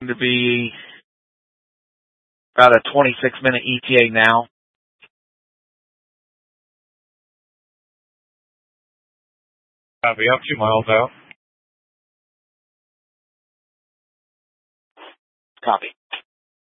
to be about a 26-minute ETA now. Copy, up 2 miles out. Copy.